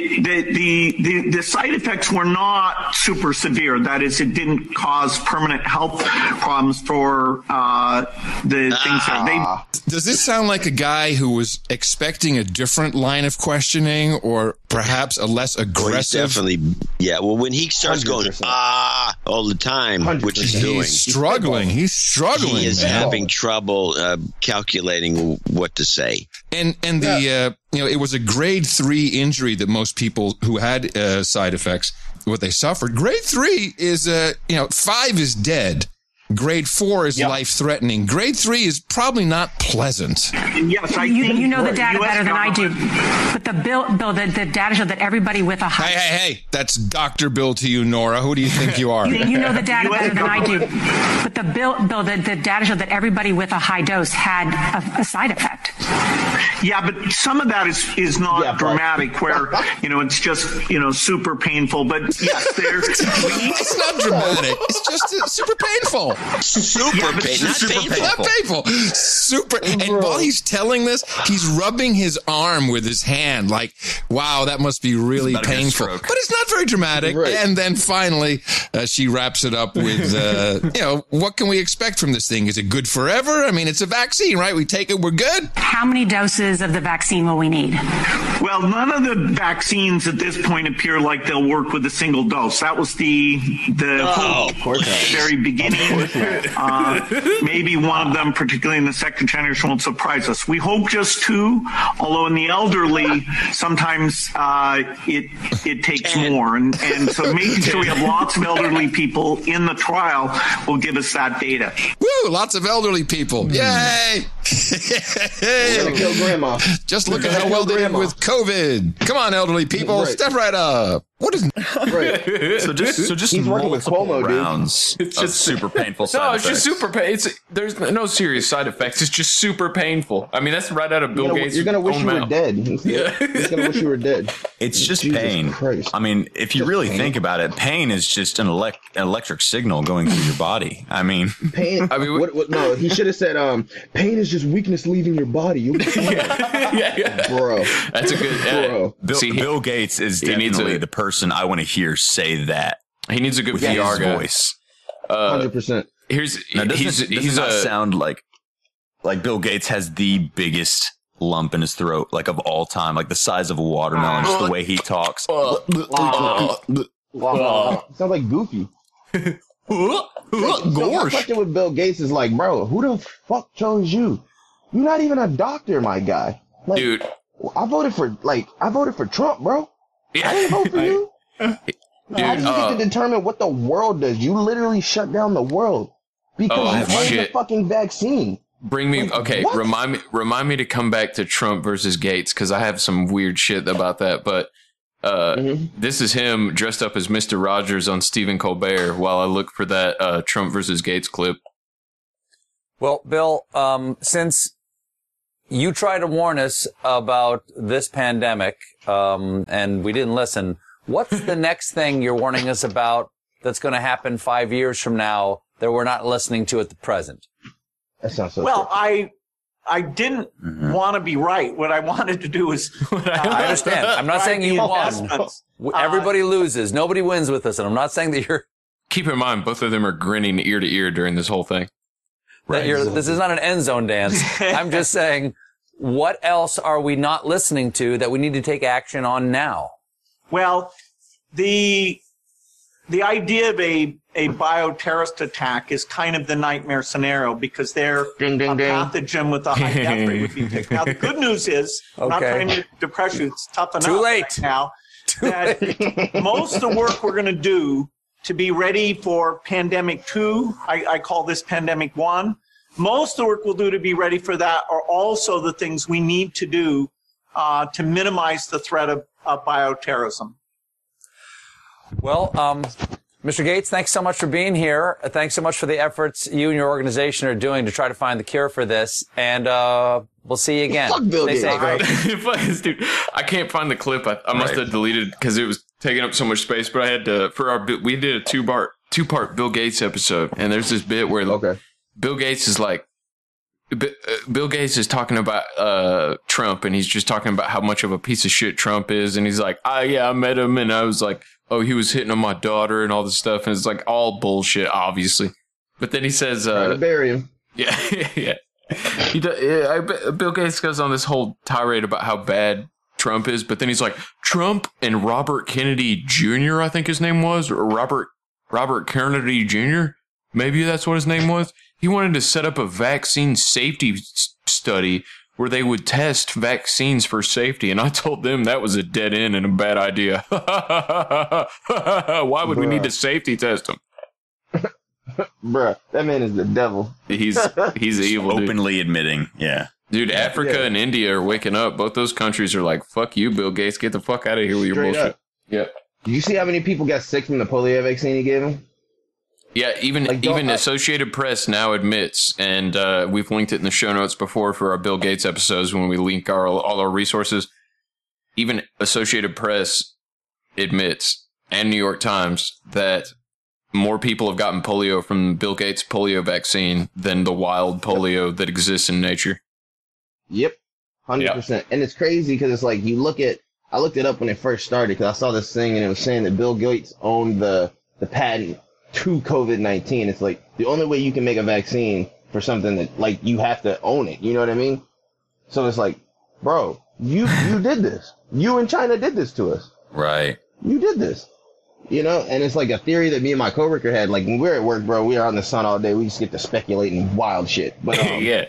the side effects were not super severe. That is, it didn't cause permanent health problems for the things that they. Does this sound like a guy who was expecting a different line of questioning, or perhaps a less aggressive? Definitely, yeah. Well, when he starts 100%. Going all the time, 100%. Which he's doing, he's struggling. He is having trouble calculating what to say. And the it was a grade 3 injury that most people who had side effects, what they suffered. Grade 3 is 5 is dead. Grade 4 is life-threatening. Grade 3 is probably not pleasant. Yes, you know the data better than I do. But the the data show that everybody with a high... Hey, that's Dr. Bill to you, Nora. Who do you think you are? You know the data better than I do. But the data show that everybody with a high dose had a side effect. Yeah, but some of that is not dramatic, where, it's just, super painful. But yes, it's not dramatic. It's just super painful. Super painful. Not painful. Super. And while he's telling this, he's rubbing his arm with his hand like, wow, that must be really painful. But it's not very dramatic. Right. And then finally, she wraps it up with, what can we expect from this thing? Is it good forever? I mean, it's a vaccine, right? We take it, we're good. How many doses of the vaccine will we need? Well, none of the vaccines at this point appear like they'll work with a single dose. That was the very beginning. Maybe one of them, particularly in the second generation, won't surprise us. We hope just 2, although in the elderly, sometimes it takes more. And so making sure we have lots of elderly people in the trial will give us that data. Woo! Lots of elderly people. Yay! We're gonna kill grandma. Just look at how well they did with COVID. Come on, elderly people, step right up. What is so just he's working with Cuomo, rounds? Dude. It's just super painful. Side it's just super painful. There's no serious side effects. It's just super painful. I mean, that's right out of Bill Gates. You're gonna wish you were dead. You're gonna wish you were dead. It's just pain. Christ. I mean, if you really think about it, pain is just an electric signal going through your body. I mean, pain. I mean, no, he should have said, pain is just weakness leaving your body. You'll be fine. Yeah. Bro. That's a good. Bill Gates is definitely the person I want to hear say that. He needs a good VR guy. Voice. 100%. Doesn't sound like Bill Gates has the biggest lump in his throat, like of all time, like the size of a watermelon, just the way he talks. Sounds like Goofy. Gosh. My question with Bill Gates is like, bro, who the fuck chose you? You're not even a doctor, my guy. Like, dude, I voted for Trump, bro. Yeah. I didn't vote for you. Dude, how do you get to determine what the world does? You literally shut down the world because you made the fucking vaccine. Bring me, okay, what? Remind me to come back to Trump versus Gates, because I have some weird shit about that. But This is him dressed up as Mr. Rogers on Stephen Colbert while I look for that Trump versus Gates clip. Well, Bill, since you tried to warn us about this pandemic, and we didn't listen, what's the next thing you're warning us about that's going to happen 5 years from now that we're not listening to at the present? That sounds so well, I didn't want to be right. What I wanted to do was... I understand. I'm not saying you won. Everybody loses. Nobody wins with this. And I'm not saying that you're... Keep in mind, both of them are grinning ear to ear during this whole thing. Right. This is not an end zone dance. I'm just saying, what else are we not listening to that we need to take action on now? Well, the idea of a bioterrorist attack is kind of the nightmare scenario because they're a pathogen with a high death rate would be picked. Now, the good news is, I'm not trying to depress you, it's tough enough Too late. Right now, that most of the work we're going to do to be ready for pandemic 2, I call this pandemic 1, most of the work we'll do to be ready for that are also the things we need to do to minimize the threat of bioterrorism. Well, Mr. Gates, thanks so much for being here. Thanks so much for the efforts you and your organization are doing to try to find the cure for this. And we'll see you again. Fuck Bill Gates. Dude, I can't find the clip. I must have deleted because it was taking up so much space. But I had to we did a two-part Bill Gates episode, and there's this bit where Bill Gates is like, Bill Gates is talking about Trump, and he's just talking about how much of a piece of shit Trump is, and he's like, I met him, and I was like, oh, he was hitting on my daughter and all this stuff, and it's like all bullshit, obviously. But then he says, bury him. Yeah. Bill Gates goes on this whole tirade about how bad Trump is, but then he's like, Trump and Robert Kennedy Jr., I think his name was, or Robert Kennedy Jr., maybe that's what his name was. He wanted to set up a vaccine safety study where they would test vaccines for safety, and I told them that was a dead end and a bad idea. Why would we need to safety test him? Bruh, that man is the devil. He's evil, dude. Openly admitting, yeah. Dude, Africa and India are waking up. Both those countries are like, fuck you, Bill Gates. Get the fuck out of here with your bullshit. Yep. Did you see how many people got sick from the polio vaccine he gave them? Yeah, even Associated Press now admits, and we've linked it in the show notes before for our Bill Gates episodes when we link all our resources. Even Associated Press admits, and New York Times, that more people have gotten polio from Bill Gates' polio vaccine than the wild polio that exists in nature. Yep, 100%. Yep. And it's crazy because it's like I looked it up when it first started because I saw this thing and it was saying that Bill Gates owned the patent to COVID-19. It's like the only way you can make a vaccine for something that like you have to own it. You know what I mean? So it's like, bro, you did this. You and China did this to us. Right. You did this. You know, and it's like a theory that me and my coworker had. Like when we're at work, bro, we are on the sun all day. We just get to speculating wild shit. But yeah.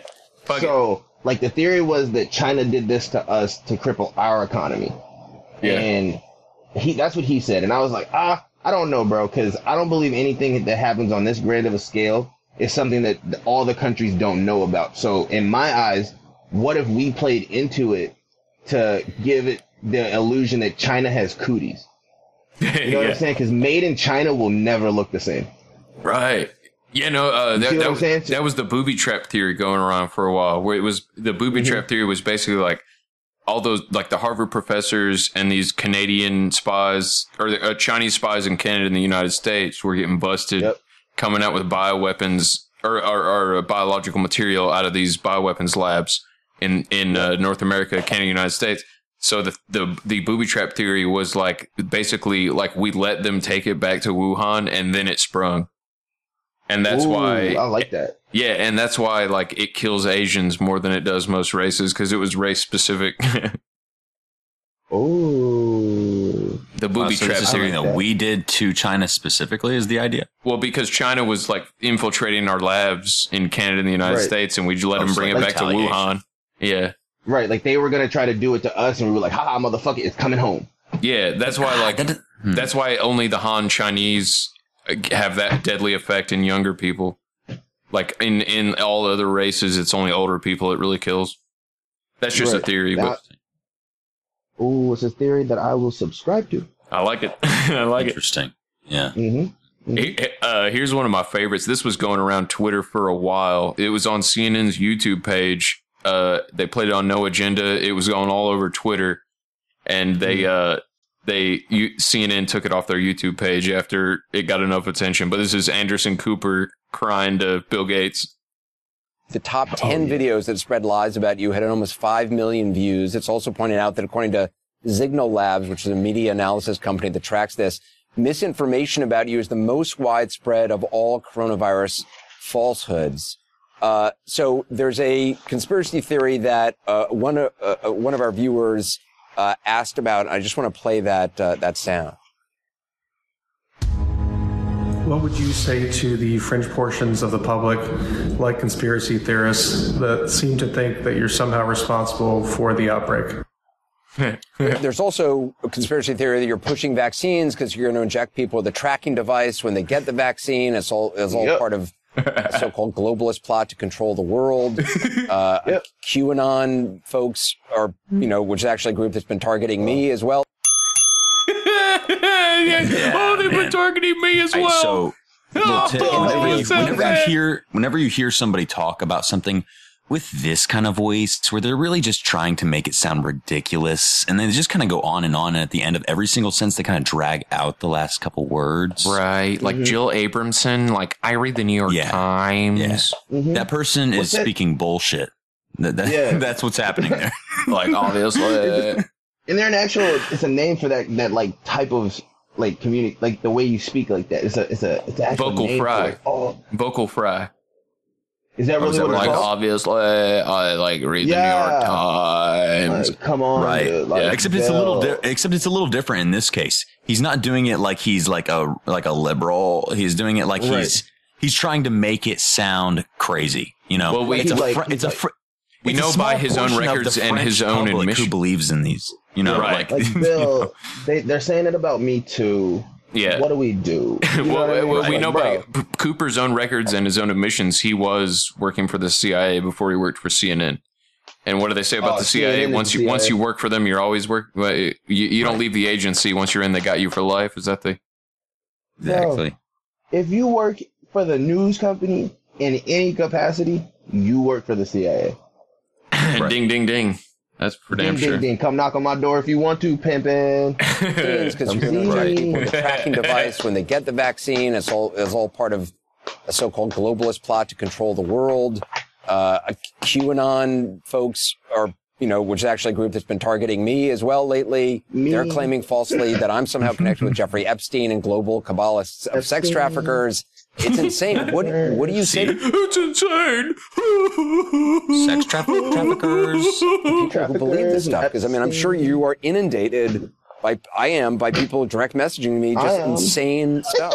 Like the theory was that China did this to us to cripple our economy. Yeah. And that's what he said. And I was like, I don't know, bro, because I don't believe anything that happens on this grand of a scale is something that all the countries don't know about. So in my eyes, what if we played into it to give it the illusion that China has cooties? You know what I'm saying? Because made in China will never look the same. Right. Yeah, no, that was the booby trap theory going around for a while, where it was the booby trap theory was basically like all those, like the Harvard professors and these Canadian spies or the Chinese spies in Canada and the United States were getting busted, coming out with bioweapons or biological material out of these bioweapons labs in North America, Canada, United States. So the booby trap theory was like basically like we let them take it back to Wuhan and then it sprung. And that's why I like that. Yeah, and that's why like it kills Asians more than it does most races because it was race specific. Oh, the booby trap theory that we did to China specifically is the idea. Well, because China was like infiltrating our labs in Canada and the United States, and we just let them bring it back to Wuhan. Yeah, right. Like they were gonna try to do it to us, and we were like, "Ha, motherfucker, it's coming home." Yeah, that's why that's why only the Han Chinese have that deadly effect in younger people. Like in all other races, it's only older people it really kills. That's just a theory. Ooh, it's a theory that I will subscribe to. I like it. I like Interesting. Yeah. Here's one of my favorites. This was going around Twitter for a while. It was on CNN's YouTube page. They played it on No Agenda. It was going all over Twitter, and CNN took it off their YouTube page after it got enough attention. But this is Anderson Cooper crying to Bill Gates. The top 10 videos that spread lies about you had almost 5 million views. It's also pointed out that according to Signal Labs, which is a media analysis company that tracks this, misinformation about you is the most widespread of all coronavirus falsehoods. So there's a conspiracy theory that one of our viewers asked about. I just want to play that sound. What would you say to the fringe portions of the public, like conspiracy theorists, that seem to think that you're somehow responsible for the outbreak? There's also a conspiracy theory that you're pushing vaccines because you're going to inject people with a tracking device when they get the vaccine. It's all part of a so-called globalist plot to control the world. QAnon folks are, which is actually a group that's been targeting me as well. They've been targeting me as well. So, whenever you hear somebody talk about something with this kind of voice, where they're really just trying to make it sound ridiculous, and they just kind of go on, and at the end of every single sentence, they kind of drag out the last couple words. Right, like Jill Abramson. Like, I read the New York Times. Yeah. That person is speaking bullshit. That's what's happening there. Like, obviously. And they're it's a name for that like type of like community, like the way you speak like that. It's an actual vocal name fry. For it. Vocal fry. Is that really what it's like? called? Obviously, I like read the New York Times. Come on, right? Dude, like, except it's a little different in this case. He's not doing it like he's like a liberal. He's doing it like he's trying to make it sound crazy. Well, we know by his own records and his own admission who believes in these. Like Bill, they're saying it about me too. Yeah. What do we do? We know by Cooper's own records and his own admissions, he was working for the CIA before he worked for CNN. And what do they say about the CIA? Once you work for them, you're always you don't leave the agency. Once you're in, they got you for life. Is that exactly? If you work for the news company in any capacity, you work for the CIA. Ding, ding, ding. That's for damn sure. Ding, ding. Come knock on my door if you want to, pimpin'. Because you're going to inject people with a tracking device when they get the vaccine. It's all part of a so-called globalist plot to control the world. QAnon folks are, which is actually a group that's been targeting me as well lately. They're claiming falsely that I'm somehow connected with Jeffrey Epstein and global Kabbalists of sex traffickers. It's insane. What do you say? It's insane. Sex traffickers. People who believe this stuff. Because, I'm sure you are inundated by people direct messaging me just insane stuff.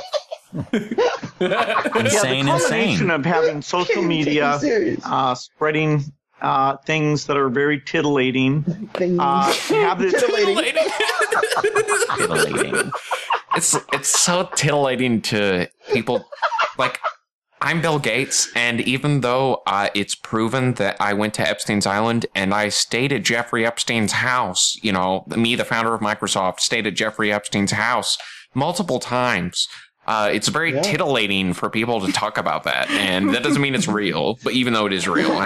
The combination of having social media, spreading things that are very titillating. Titillating. It's so titillating to people. Like, I'm Bill Gates, and even though it's proven that I went to Epstein's Island and I stayed at Jeffrey Epstein's house, me, the founder of Microsoft, stayed at Jeffrey Epstein's house multiple times. It's very titillating for people to talk about that, and that doesn't mean it's real, but even though it is real.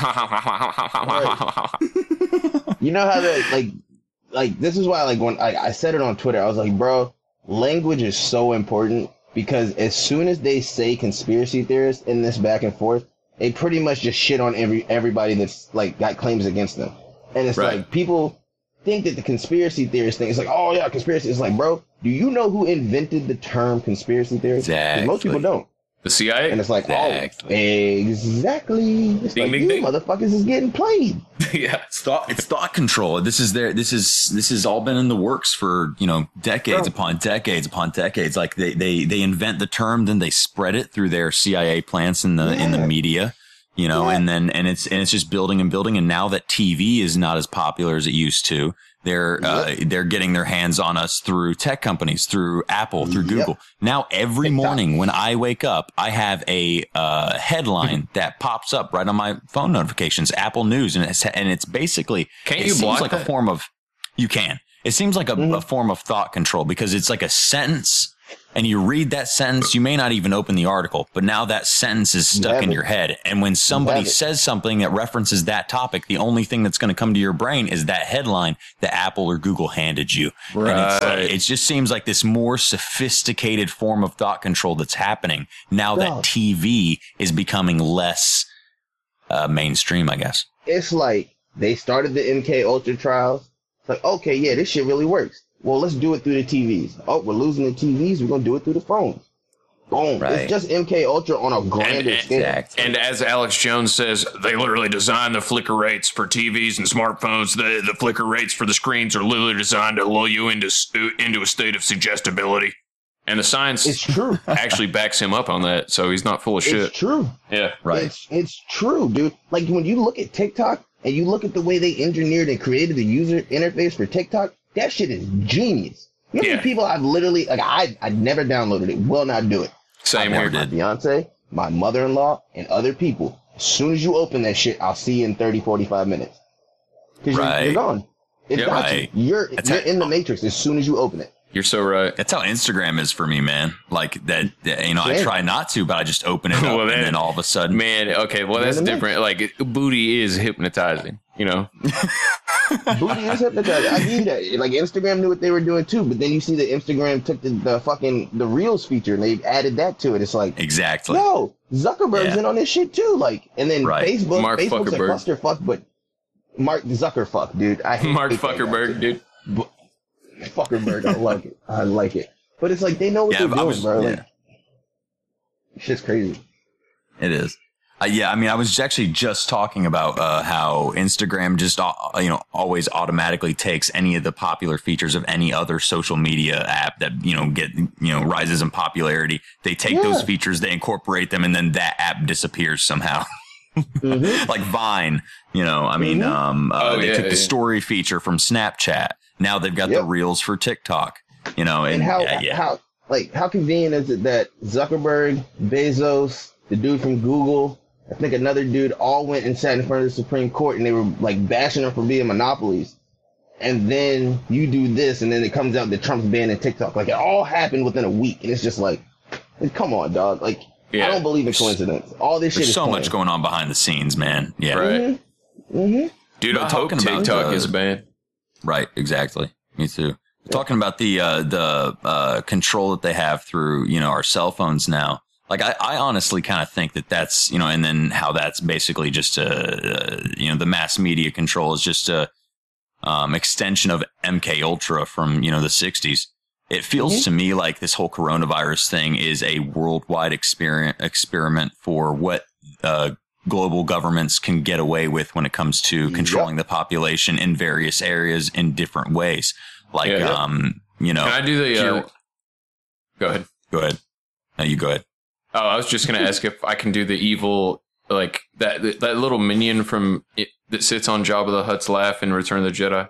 You know how that, like this is why, like, when I said it on Twitter, I was like, bro, language is so important, because as soon as they say conspiracy theorists in this back and forth, they pretty much just shit on everybody that's like got claims against them. And it's like, people think that the conspiracy theorist thing is like, oh yeah, conspiracy. It's like, bro, do you know who invented the term conspiracy theorist? Exactly. Most people don't. The CIA? And it's like, exactly. It's ding, like, ding, you ding. motherfuckers is getting played. Yeah. It's thought control. This has all been in the works for, decades upon decades upon decades. Like they invent the term, then they spread it through their CIA plants in the media, and it's just building and building. And now that TV is not as popular as it used to, they're getting their hands on us through tech companies, through Apple, through Google. Now every morning when I wake up, I have a headline that pops up right on my phone notifications, Apple News, and it's basically Can't you block like that? a form of You can. It seems like a form of thought control because it's like a sentence and you read that sentence. You may not even open the article, but now that sentence is stuck in your head. And when somebody says something that references that topic, the only thing that's going to come to your brain is that headline that Apple or Google handed you. Right. And it just seems like this more sophisticated form of thought control that's happening now that TV is becoming less mainstream, I guess. It's like they started the MK Ultra trials. It's like, okay, yeah, this shit really works. Well, let's do it through the TVs. Oh, we're losing the TVs. We're going to do it through the phones. Boom. Right. It's just MK Ultra on a grander scale. And as Alex Jones says, they literally designed the flicker rates for TVs and smartphones. The flicker rates for the screens are literally designed to lull you into a state of suggestibility. And the science actually backs him up on that, so he's not full of shit. It's true. Yeah, right. It's true, dude. Like, when you look at TikTok and you look at the way they engineered and created the user interface for TikTok, that shit is genius. You know how many people I've literally, like, I never downloaded it, will not do it. Same here. My fiance, my mother-in-law, and other people. As soon as you open that shit, I'll see you in 30, 45 minutes. Because you're gone. It's got you. You're in the Matrix as soon as you open it. You're so right. That's how Instagram is for me, man. Like that, you know, I try not to, but I just open it up and then all of a sudden. Man, okay, well, that's different. Like, booty is hypnotizing, you know? Booty is hypnotizing. I mean that. Like, Instagram knew what they were doing too, but then you see that Instagram took the Reels feature and they added that to it. It's like, exactly. No, Zuckerberg's in on this shit too. Like, and then Facebook's a clusterfuck, but Mark Zuckerfuck, dude. I hate Mark Zuckerberg, dude. Fuckerberg, I like it. But it's like they know what they're doing, bro. Like, shit's crazy. It is. I mean, I was actually just talking about how Instagram just always automatically takes any of the popular features of any other social media app that rises in popularity. They take those features, they incorporate them, and then that app disappears somehow. Like Vine, they took the story feature from Snapchat. Now they've got the Reels for TikTok, and how convenient is it that Zuckerberg, Bezos, the dude from Google, I think another dude all went and sat in front of the Supreme Court and they were like bashing them for being monopolies. And then you do this and then it comes out that Trump's banning TikTok. Like, it all happened within a week. And it's just like, come on, dog. Like, I don't believe in coincidence. All this shit is so much going on behind the scenes, man. Yeah. Right. Dude, I'm talking about TikTok is banned. Right, exactly. Me too. Talking about the control that they have through, our cell phones now. Like, I honestly kind of think that's, and then how that's basically just the mass media control is just a extension of MK Ultra from, the 60s. It feels to me like this whole coronavirus thing is a worldwide experiment for what global governments can get away with when it comes to controlling the population in various areas in different ways. Like, Can I do the... Go ahead. Go ahead. No, you go ahead. Oh, I was just going to ask if I can do the evil, like, that little minion from that sits on Jabba the Hutt's laugh in Return of the Jedi.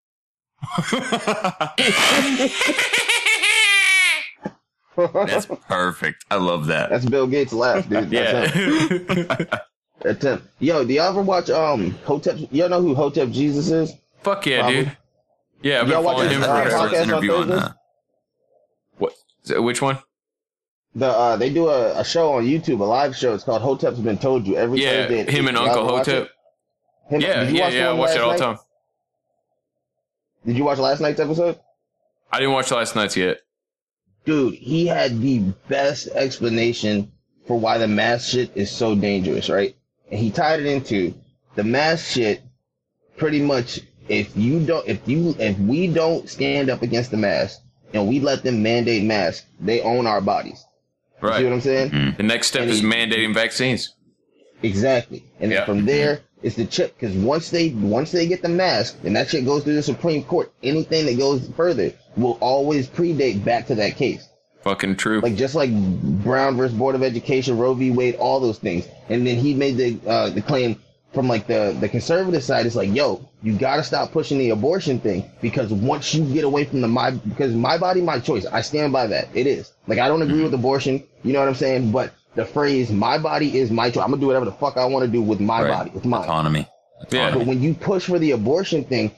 That's perfect. I love that. That's Bill Gates' laugh, dude. That's him. Yo, do y'all ever watch Hotep? Y'all know who Hotep Jesus is? Fuck yeah, probably. Dude. Yeah, I've been following him for interview on that. What? Which one? They do a show on YouTube, a live show. It's called Hotep's Been Told You every Thursday. Him and Uncle Hotep. I watch it all the time. Did you watch last night's episode? I didn't watch last night's yet. Dude, he had the best explanation for why the mask shit is so dangerous, right? And he tied it into the mask shit. Pretty much, if we don't stand up against the mask and we let them mandate masks, they own our bodies. Right. You see what I'm saying? Mm-hmm. The next step is mandating vaccines. Exactly. And then from there, it's the chip. Because once they get the mask and that shit goes through the Supreme Court, anything that goes further will always predate back to that case. Fucking true. Like, just like Brown versus Board of Education, Roe v. Wade, all those things. And then he made the claim from like the conservative side. It's like, yo, you gotta stop pushing the abortion thing, because once you get away from because my body, my choice, I stand by that. It is. Like, I don't agree with abortion. You know what I'm saying? But the phrase, my body is my choice. I'm gonna do whatever the fuck I want to do with my body. With mine. Autonomy. Yeah. But when you push for the abortion thing,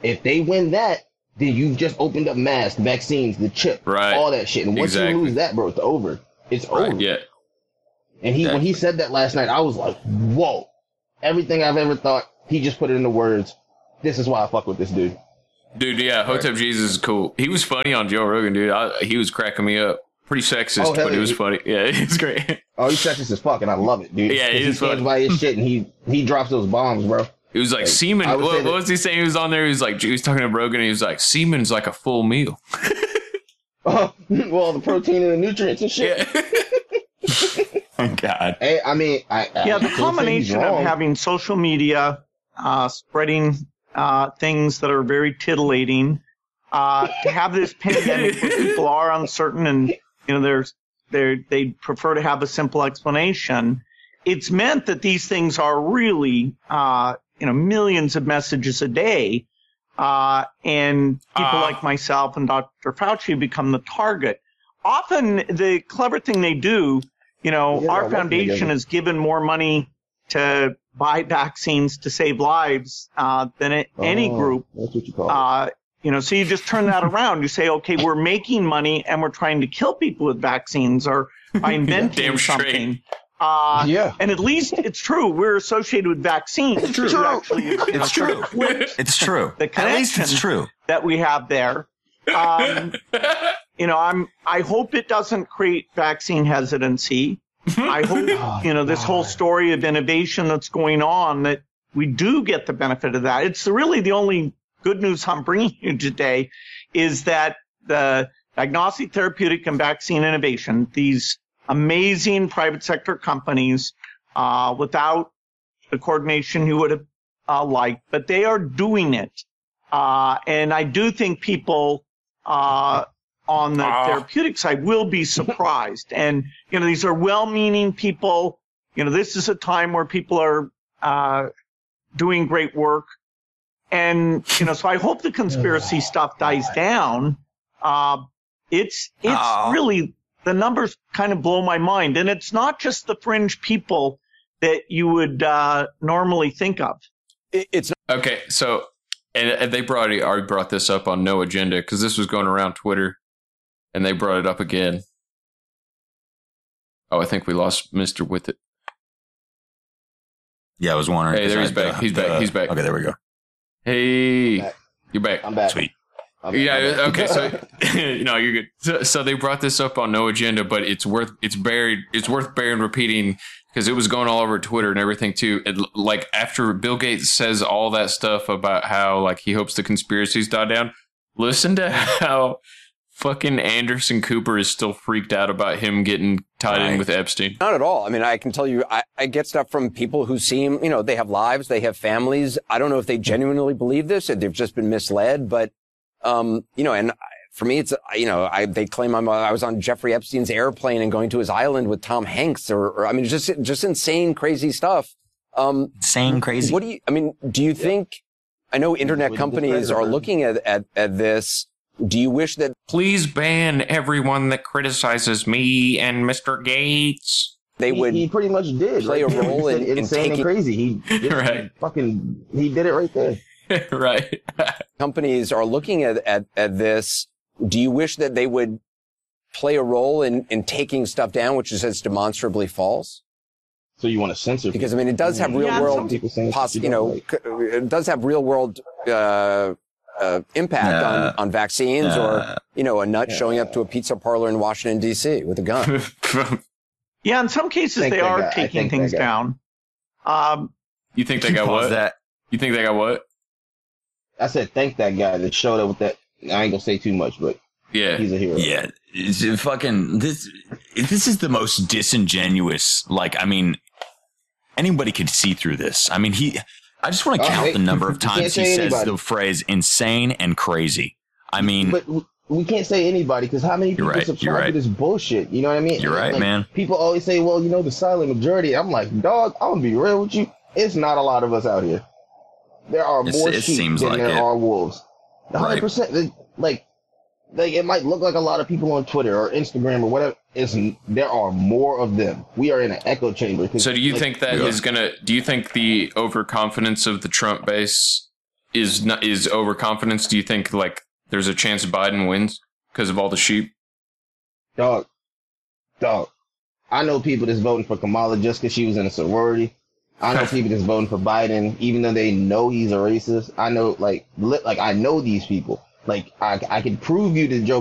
If they win that, then you just opened up masks, vaccines, the chip, all that shit. And once you lose that, bro, it's over. It's over. Yeah. And when he said that last night, I was like, whoa. Everything I've ever thought, he just put it into words. This is why I fuck with this dude. Dude, yeah, Hotep Jesus is cool. He was funny on Joe Rogan, dude. He was cracking me up. Pretty sexist, but it was funny. Yeah, he's great. Oh, he's sexist as fuck, and I love it, dude. Yeah, he stands by his shit, and he drops those bombs, bro. It was like semen. What was he saying? He was on there. He was talking to Rogan, and he was like, "Semen's like a full meal." Well, the protein and the nutrients and shit. Yeah. Oh God. Hey, I mean, the combination of having social media, spreading things that are very titillating, to have this pandemic where people are uncertain and they prefer to have a simple explanation. It's meant that these things are really millions of messages a day, and people like myself and Dr. Fauci become the target. Often the clever thing they do, our foundation has given more money to buy vaccines to save lives than any group. That's what you call it. So you just turn that around. You say, okay, we're making money and we're trying to kill people with vaccines or by inventing something. And at least it's true. We're associated with vaccines. It's true. It's true. It's true. The at least it's true that we have there. I hope it doesn't create vaccine hesitancy. I hope, this whole story of innovation that's going on, that we do get the benefit of that. It's really the only good news I'm bringing you today is that the diagnostic, therapeutic, and vaccine innovation, these amazing private sector companies, without the coordination you would have liked, but they are doing it. And I do think people on the therapeutic side will be surprised. And, these are well-meaning people. This is a time where people are doing great work. And, so I hope the conspiracy stuff dies down. It's really, the numbers kind of blow my mind. And it's not just the fringe people that you would normally think of. Okay, so, and they already brought this up on No Agenda, because this was going around Twitter, and they brought it up again. Oh, I think we lost Mr. With It. Yeah, I was wondering. Hey, there he's back. He's back. Okay, there we go. Hey, you're back. I'm back. Sweet. Yeah. Okay. So, no, you're good. So they brought this up on No Agenda, but it's worth bearing repeating because it was going all over Twitter and everything too. Like after Bill Gates says all that stuff about how like he hopes the conspiracies die down, listen to how fucking Anderson Cooper is still freaked out about him getting tied in with Epstein. Not at all. I mean, I can tell you, I get stuff from people who seem, they have lives, they have families. I don't know if they genuinely believe this or they've just been misled, but, and for me, it's, they claim I was on Jeffrey Epstein's airplane and going to his island with Tom Hanks or I mean, just insane, crazy stuff. Insane, crazy. Do you think, I know internet companies are looking at this. Do you wish that... Please ban everyone that criticizes me and Mr. Gates. They would he pretty much did play a role in taking... crazy. He did he did it right there. Right. Companies are looking at this. Do you wish that they would play a role in taking stuff down, which is demonstrably false? So you want to censor people? Because, it does have real world... it does have real world... impact on vaccines or, a nut showing up to a pizza parlor in Washington, D.C. with a gun. Yeah, in some cases they are taking things down. You think they got what? You think they got what? I said thank that guy that showed up with that. I ain't gonna say too much, but yeah, he's a hero. Yeah, it's fucking this is the most disingenuous. Like, I mean, anybody could see through this. I mean, I just want to count the number of times he says the phrase insane and crazy. I mean, but we can't say anybody because how many people subscribe to this bullshit? You know what I mean? You're right, man. People always say, well, the silent majority. I'm like, dog, I'm going to be real with you. It's not a lot of us out here. There are more sheep than there are wolves. 100%. Like, it might look like a lot of people on Twitter or Instagram or whatever. There are more of them. We are in an echo chamber. So do you think that is going to, do you think the overconfidence of the Trump base is overconfidence? Do you think like there's a chance Biden wins because of all the sheep? Dog. I know people that's voting for Kamala just because she was in a sorority. I know people that's voting for Biden even though they know he's a racist. I know, like I know these people. Like I can prove you that Joe